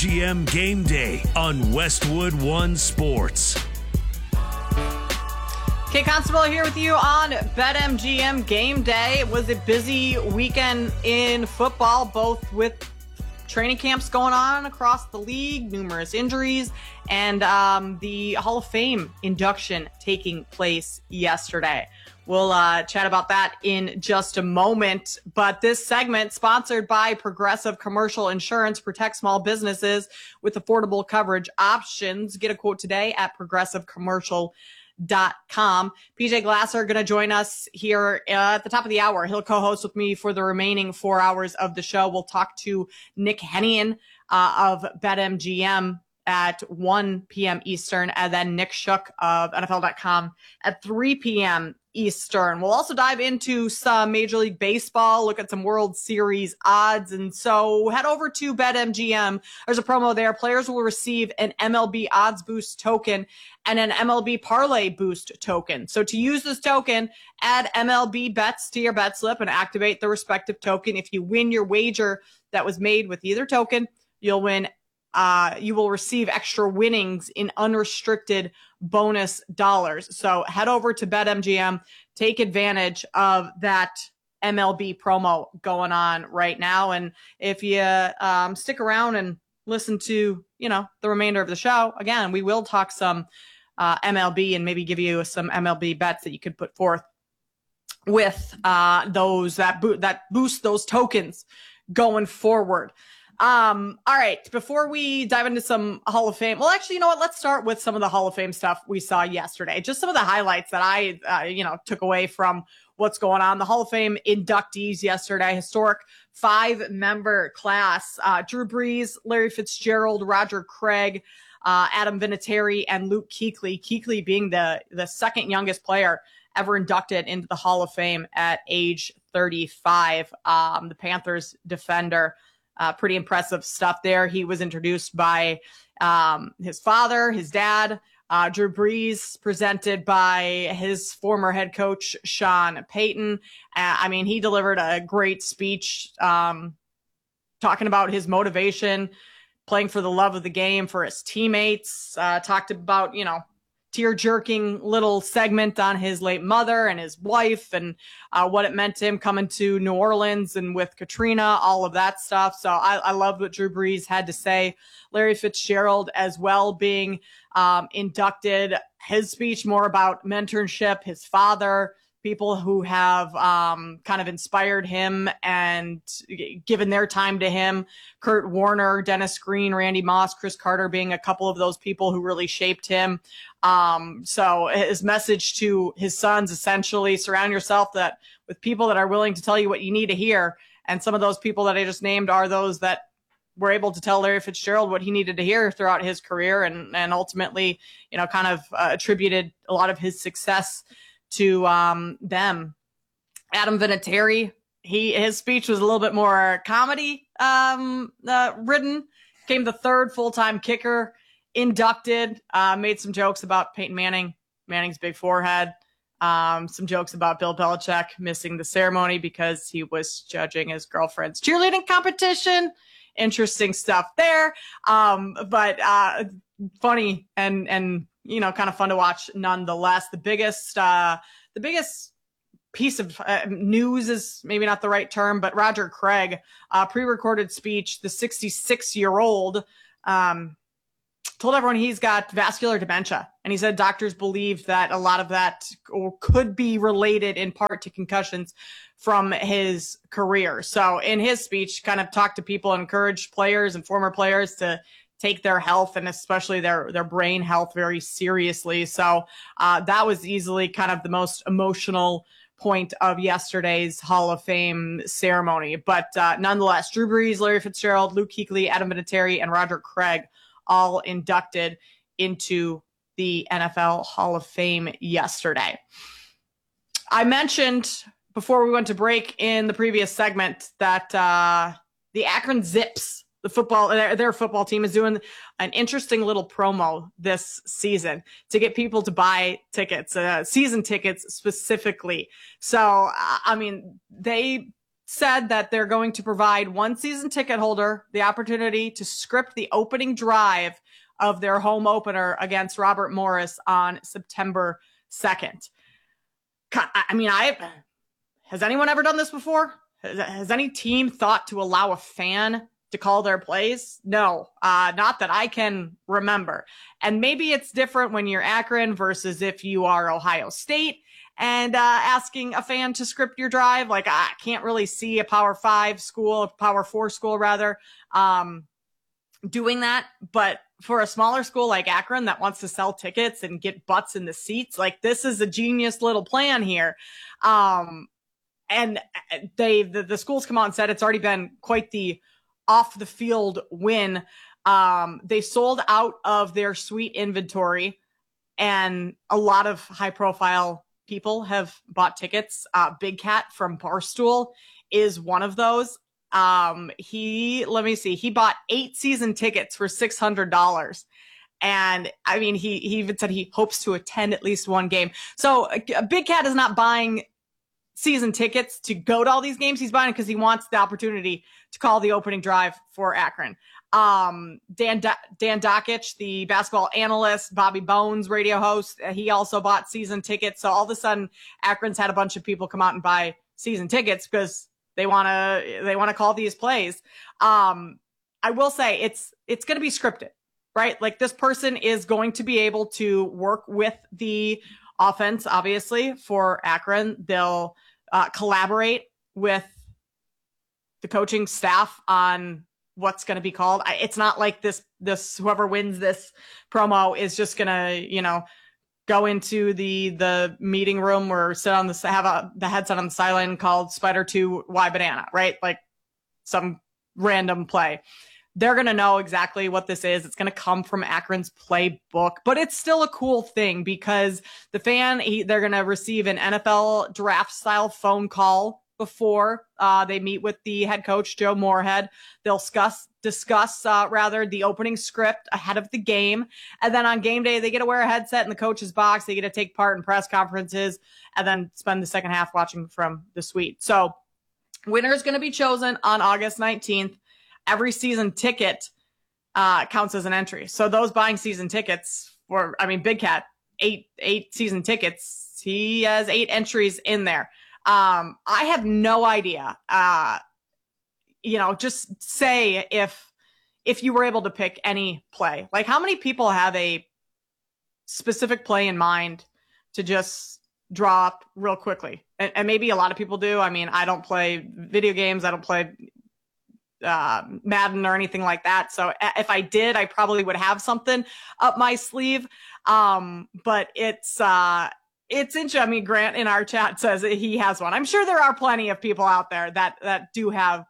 BetMGM Game Day on Westwood One Sports. Kate Constable here with you on BetMGM Game Day. It was a busy weekend in football, both with training camps going on across the league, numerous injuries, and the Hall of Fame induction taking place yesterday. We'll chat about that in just a moment. But this segment, sponsored by Progressive Commercial Insurance, protects small businesses with affordable coverage options. Get a quote today at progressivecommercial.com. PJ Glasser going to join us here at the top of the hour. He'll co-host with me for the remaining 4 hours of the show. We'll talk to Nick Hennigan of BetMGM at 1 p.m. Eastern, and then Nick Shook of NFL.com at 3 p.m. Eastern. We'll also dive into some Major League Baseball, look at some World Series odds. And so head over to BetMGM. There's a promo there. Players will receive an MLB Odds Boost token and an MLB Parlay Boost token. So to use this token, add MLB bets to your bet slip and activate the respective token. If you win your wager that was made with either token, you will receive extra winnings in unrestricted bonus dollars. So head over to BetMGM, take advantage of that MLB promo going on right now. And if you stick around and listen to, the remainder of the show, again, we will talk some MLB and maybe give you some MLB bets that you could put forth with those that boost those tokens going forward. All right. Before we dive into some Hall of Fame, well, actually, you know what? Let's start with some of the Hall of Fame stuff we saw yesterday. Just some of the highlights that I, took away from what's going on. The Hall of Fame inductees yesterday, historic 5-member class, Drew Brees, Larry Fitzgerald, Roger Craig, Adam Vinatieri, and Luke Kuechly. Kuechly being the second youngest player ever inducted into the Hall of Fame at age 35. The Panthers defender. Pretty impressive stuff there. He was introduced by his father, his dad, Drew Brees, presented by his former head coach, Sean Payton. He delivered a great speech talking about his motivation, playing for the love of the game, for his teammates, talked about, tear-jerking little segment on his late mother and his wife and what it meant to him coming to New Orleans and with Katrina, all of that stuff. So I loved what Drew Brees had to say. Larry Fitzgerald as well being inducted. His speech more about mentorship, his father, people who have kind of inspired him and given their time to him. Kurt Warner, Dennis Green, Randy Moss, Chris Carter being a couple of those people who really shaped him. So his message to his sons, essentially, surround yourself with people that are willing to tell you what you need to hear. And some of those people that I just named are those that were able to tell Larry Fitzgerald what he needed to hear throughout his career and ultimately, attributed a lot of his success to them. Adam Vinatieri, his speech was a little bit more comedy ridden. Became the third full-time kicker inducted. Made some jokes about Peyton Manning's big forehead. Some jokes about Bill Belichick missing the ceremony because he was judging his girlfriend's cheerleading competition. Interesting stuff there. But funny and kind of fun to watch nonetheless. The biggest piece of news is maybe not the right term, but Roger Craig, pre-recorded speech, the 66-year-old, told everyone he's got vascular dementia. And he said doctors believe that a lot of that could be related in part to concussions from his career. So in his speech, kind of talked to people, encouraged players and former players to take their health and especially their brain health very seriously. So that was easily kind of the most emotional point of yesterday's Hall of Fame ceremony. But nonetheless, Drew Brees, Larry Fitzgerald, Luke Kuechly, Adam Vinatieri, and Roger Craig all inducted into the NFL Hall of Fame yesterday. I mentioned before we went to break in the previous segment that the Akron Zips, their football team, is doing an interesting little promo this season to get people to buy tickets, season tickets specifically. So, they said that they're going to provide one season ticket holder the opportunity to script the opening drive of their home opener against Robert Morris on September 2nd. I mean, has anyone ever done this before? Has any team thought to allow a fan to call their plays? No, not that I can remember. And maybe it's different when you're Akron versus if you are Ohio State and asking a fan to script your drive. Like, I can't really see a Power 5 school, Power 4 school rather, doing that. But for a smaller school like Akron that wants to sell tickets and get butts in the seats, like, this is a genius little plan here. And the schools come out and said it's already been quite the off the field win. They sold out of their suite inventory, and a lot of high profile people have bought tickets. Big Cat from Barstool is one of those. He bought 8 season tickets for $600. And I mean, he even said he hopes to attend at least one game. So Big Cat is not buying season tickets to go to all these games. He's buying it because he wants the opportunity to call the opening drive for Akron. Dan Dakich, the basketball analyst, Bobby Bones, radio host, he also bought season tickets. So all of a sudden, Akron's had a bunch of people come out and buy season tickets because they want to call these plays. I will say it's going to be scripted, right? Like, this person is going to be able to work with the offense, obviously, for Akron. They'll collaborate with the coaching staff on what's going to be called. It's not like this whoever wins this promo is just going to, go into the meeting room or sit on the headset on the sideline called Spider 2 Y Banana, right? Like some random play. They're going to know exactly what this is. It's going to come from Akron's playbook, but it's still a cool thing because the fan, they're going to receive an NFL draft style phone call before they meet with the head coach, Joe Moorhead. They'll discuss the opening script ahead of the game. And then on game day, they get to wear a headset in the coach's box. They get to take part in press conferences and then spend the second half watching from the suite. So winner is going to be chosen on August 19th. Every season ticket counts as an entry. So those buying season tickets Big Cat, eight season tickets, he has 8 entries in there. I have no idea. Just say if you were able to pick any play, like how many people have a specific play in mind to just draw up real quickly? And maybe a lot of people do. I mean, I don't play video games. I don't play Madden or anything like that. So if I did, I probably would have something up my sleeve. But it's interesting. I mean, Grant in our chat says that he has one. I'm sure there are plenty of people out there that do have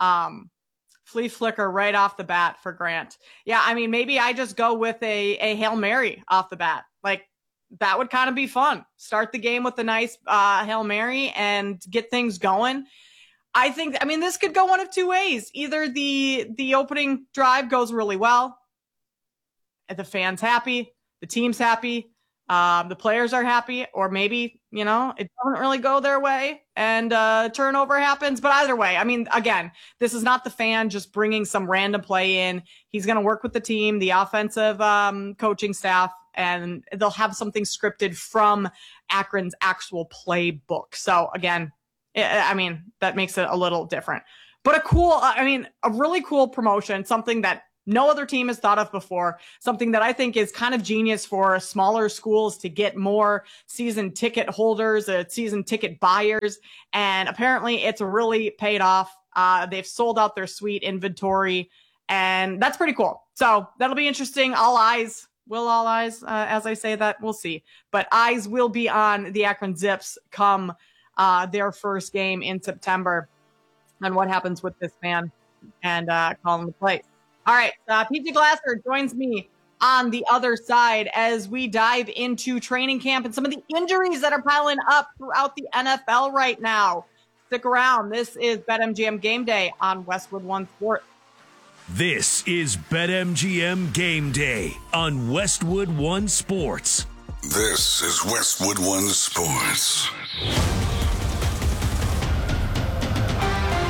flea flicker right off the bat for Grant. Yeah, I mean, maybe I just go with a Hail Mary off the bat. Like, that would kind of be fun. Start the game with a nice Hail Mary and get things going. This could go one of two ways. Either the opening drive goes really well, and the fans happy, the team's happy, the players are happy, or maybe, it doesn't really go their way and turnover happens. But either way, again, this is not the fan just bringing some random play in. He's going to work with the team, the offensive coaching staff, and they'll have something scripted from Akron's actual playbook. So again, that makes it a little different, but a really cool promotion, something that no other team has thought of before, something that I think is kind of genius for smaller schools to get more season ticket holders, season ticket buyers. And apparently it's really paid off. They've sold out their suite inventory, and that's pretty cool. So that'll be interesting. All eyes, as I say that, we'll see, but eyes will be on the Akron Zips come their first game in September and what happens with this man and calling the plays. All right, PJ Glasser joins me on the other side as we dive into training camp and some of the injuries that are piling up throughout the NFL right now. Stick around. This is BetMGM Game Day on Westwood One Sports. This is BetMGM Game Day on Westwood One Sports. This is Westwood One Sports.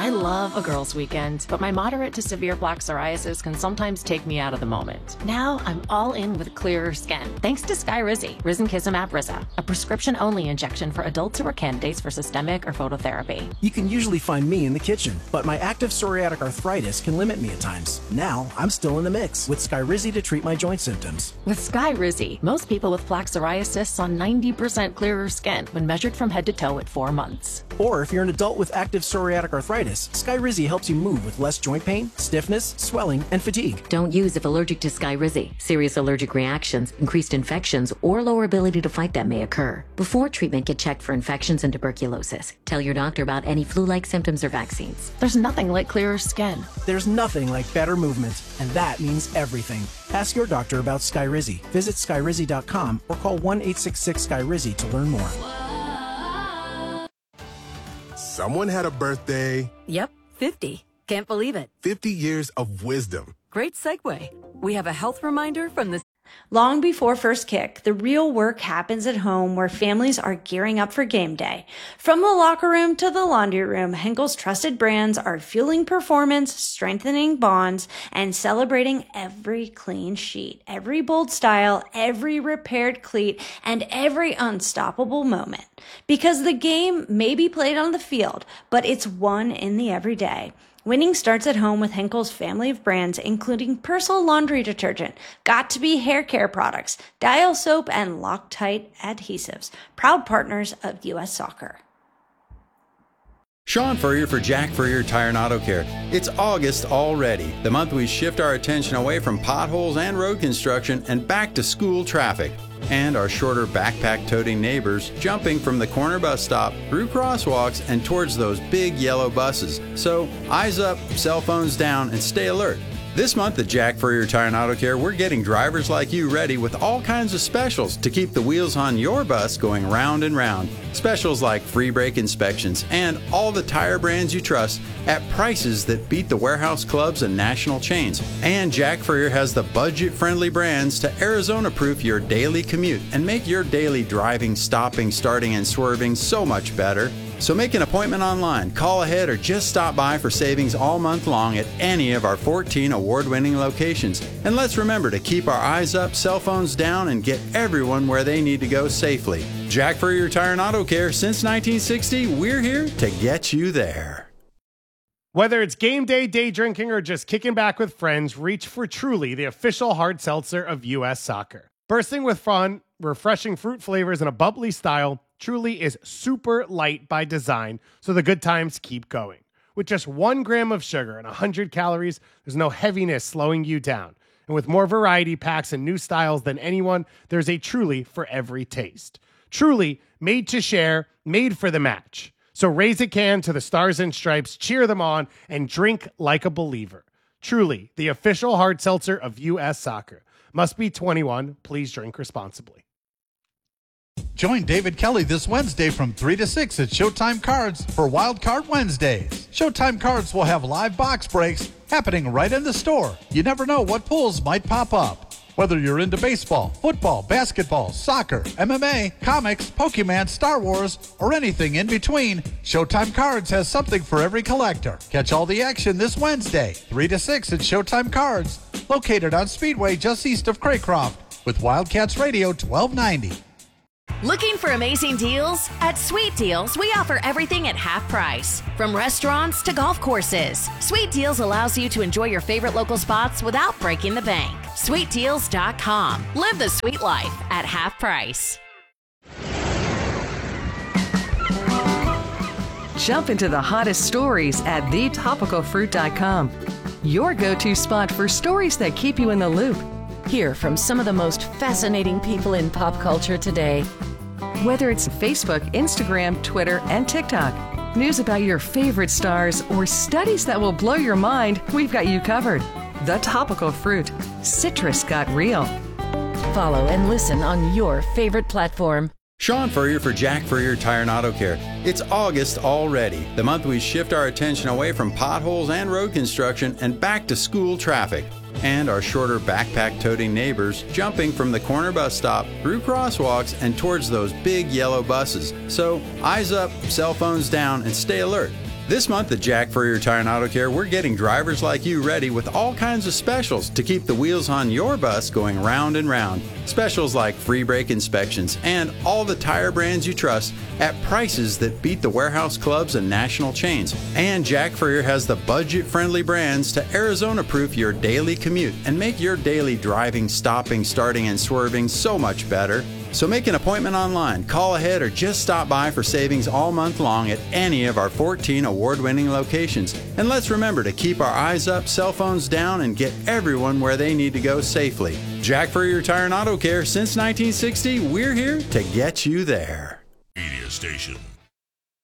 I love a girls' weekend, but my moderate to severe plaque psoriasis can sometimes take me out of the moment. Now I'm all in with clearer skin, thanks to Skyrizi, risankizumab Riza, a prescription-only injection for adults who are candidates for systemic or phototherapy. You can usually find me in the kitchen, but my active psoriatic arthritis can limit me at times. Now I'm still in the mix with Skyrizi to treat my joint symptoms. With Skyrizi, most people with plaque psoriasis saw 90% clearer skin when measured from head to toe at 4 months. Or if you're an adult with active psoriatic arthritis, Skyrizi helps you move with less joint pain, stiffness, swelling, and fatigue. Don't use if allergic to Skyrizi. Serious allergic reactions, increased infections, or lower ability to fight them may occur. Before treatment, get checked for infections and tuberculosis. Tell your doctor about any flu-like symptoms or vaccines. There's nothing like clearer skin. There's nothing like better movement, and that means everything. Ask your doctor about Skyrizi. Visit Skyrizi.com or call 1-866-SKYRIZI to learn more. Someone had a birthday. Yep, 50. Can't believe it. 50 years of wisdom. Great segue. We have a health reminder from the... Long before first kick, the real work happens at home where families are gearing up for game day. From the locker room to the laundry room, Henkel's trusted brands are fueling performance, strengthening bonds, and celebrating every clean sheet, every bold style, every repaired cleat, and every unstoppable moment. Because the game may be played on the field, but it's won in the everyday. Winning starts at home with Henkel's family of brands, including Persil laundry detergent, Got2b hair care products, Dial soap, and Loctite adhesives, proud partners of U.S. Soccer. Sean Furrier for Jack Furrier Tire and Auto Care. It's August already, the month we shift our attention away from potholes and road construction and back to school traffic. And our shorter backpack-toting neighbors jumping from the corner bus stop through crosswalks and towards those big yellow buses. So eyes up, cell phones down, and stay alert. This month at Jack Furrier Tire and Auto Care, we're getting drivers like you ready with all kinds of specials to keep the wheels on your bus going round and round. Specials like free brake inspections and all the tire brands you trust at prices that beat the warehouse clubs and national chains. And Jack Furrier has the budget-friendly brands to Arizona-proof your daily commute and make your daily driving, stopping, starting, and swerving so much better. So make an appointment online, call ahead, or just stop by for savings all month long at any of our 14 award-winning locations. And let's remember to keep our eyes up, cell phones down, and get everyone where they need to go safely. Jack Furrier Tire and Auto Care, since 1960, we're here to get you there. Whether it's game day, day drinking, or just kicking back with friends, reach for Truly, the official hard seltzer of U.S. Soccer. Bursting with fun, refreshing fruit flavors, and a bubbly style, Truly is super light by design, so the good times keep going. With just 1 gram of sugar and 100 calories, there's no heaviness slowing you down. And with more variety packs and new styles than anyone, there's a Truly for every taste. Truly, made to share, made for the match. So raise a can to the Stars and Stripes, cheer them on, and drink like a believer. Truly, the official hard seltzer of U.S. Soccer. Must be 21. Please drink responsibly. Join David Kelly this Wednesday from 3 to 6 at Showtime Cards for Wild Card Wednesdays. Showtime Cards will have live box breaks happening right in the store. You never know what pulls might pop up. Whether you're into baseball, football, basketball, soccer, MMA, comics, Pokemon, Star Wars, or anything in between, Showtime Cards has something for every collector. Catch all the action this Wednesday, 3 to 6 at Showtime Cards, located on Speedway just east of Craycroft, with Wildcats Radio 1290. Looking for amazing deals? At Sweet Deals, we offer everything at half price. From restaurants to golf courses, Sweet Deals allows you to enjoy your favorite local spots without breaking the bank. SweetDeals.com. Live the sweet life at half price. Jump into the hottest stories at thetopicalfruit.com. Your go-to spot for stories that keep you in the loop. Hear from some of the most fascinating people in pop culture today. Whether it's Facebook, Instagram, Twitter, and TikTok, news about your favorite stars, or studies that will blow your mind, we've got you covered. The Topical Fruit. Citrus got real. Follow and listen on your favorite platform. Sean Furrier for Jack Furrier Tire and Auto Care. It's August already, the month we shift our attention away from potholes and road construction and back to school traffic. And our shorter backpack-toting neighbors jumping from the corner bus stop through crosswalks and towards those big yellow buses. So eyes up, cell phones down, and stay alert. This month at Jack Furrier Tire and Auto Care, we're getting drivers like you ready with all kinds of specials to keep the wheels on your bus going round and round. Specials like free brake inspections and all the tire brands you trust at prices that beat the warehouse clubs and national chains. And Jack Furrier has the budget-friendly brands to Arizona-proof your daily commute and make your daily driving, stopping, starting, and swerving so much better. So make an appointment online, call ahead, or just stop by for savings all month long at any of our 14 award-winning locations. And let's remember to keep our eyes up, cell phones down, and get everyone where they need to go safely. Jack Furrier Tire and Auto Care, since 1960, we're here to get you there. Media station